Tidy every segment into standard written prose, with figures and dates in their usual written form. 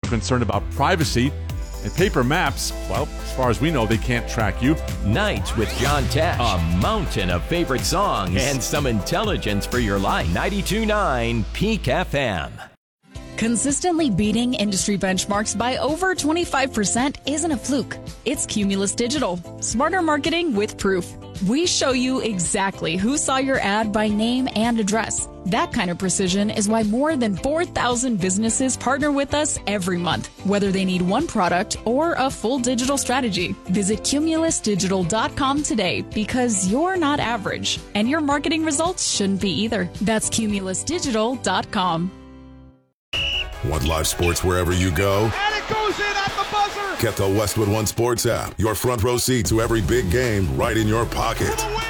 concerned about privacy. And paper maps, well, as far as we know, they can't track you. Nights with John Tesh. A mountain of favorite songs and some intelligence for your life. 92.9 Peak FM. Consistently beating industry benchmarks by over 25% isn't a fluke. It's Cumulus Digital. Smarter marketing with proof. We show you exactly who saw your ad by name and address. That kind of precision is why more than 4,000 businesses partner with us every month, whether they need one product or a full digital strategy. Visit cumulusdigital.com today because you're not average, and your marketing results shouldn't be either. That's cumulusdigital.com. Want live sports wherever you go? And it goes in at the buzzer! Get the Westwood One Sports app. Your front row seat to every big game right in your pocket. For the win!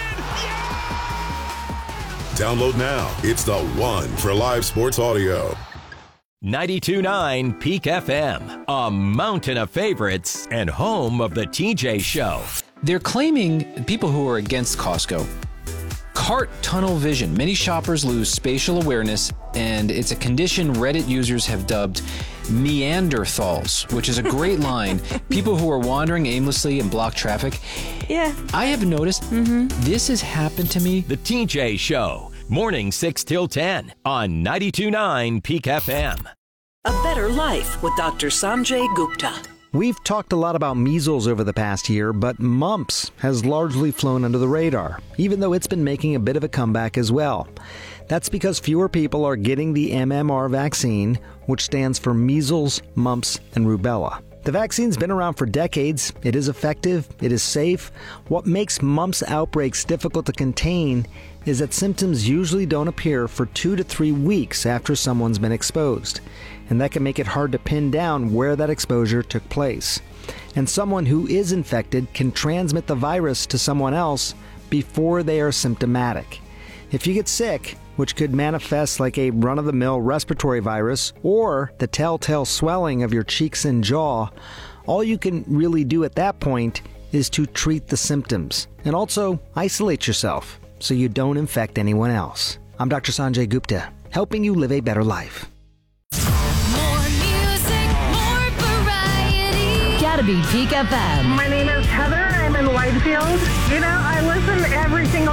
Download now. It's the one for live sports audio. 92.9 Peak FM. A mountain of favorites and home of the TJ Show. They're claiming, people who are against Costco, cart tunnel vision. Many shoppers lose spatial awareness, and it's a condition Reddit users have dubbed Neanderthals, which is a great line. People who are wandering aimlessly and block traffic. Yeah. I have noticed this has happened to me. The TJ Show. Morning 6 till 10 on 92.9 Peak FM. A Better Life with Dr. Sanjay Gupta. We've talked a lot about measles over the past year, but mumps has largely flown under the radar, even though it's been making a bit of a comeback as well. That's because fewer people are getting the MMR vaccine, which stands for measles, mumps, and rubella. The vaccine's been around for decades. It is effective. It is safe. What makes mumps outbreaks difficult to contain is that symptoms usually don't appear for 2 to 3 weeks after someone's been exposed. And that can make it hard to pin down where that exposure took place. And someone who is infected can transmit the virus to someone else before they are symptomatic. If you get sick, which could manifest like a run-of-the-mill respiratory virus or the telltale swelling of your cheeks and jaw, all you can really do at that point is to treat the symptoms and also isolate yourself so you don't infect anyone else. I'm Dr. Sanjay Gupta, helping you live a better life. More music, more variety. Gotta be Peak FM. My name is Heather. I'm in Whitefield. You know, I listen every single